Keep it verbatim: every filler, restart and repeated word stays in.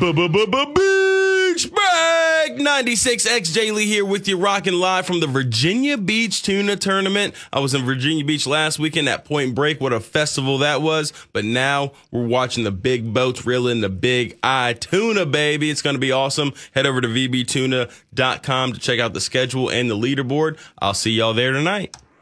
Beach Break! ninety-six X J Lee here with you, rocking live from the Virginia Beach Tuna Tournament. I was in Virginia Beach last weekend at Point Break. What a festival that was. But now we're watching the big boats reeling the big eye tuna, baby. It's going to be awesome. Head over to v b tuna dot com to check out the schedule and the leaderboard. I'll see y'all there tonight.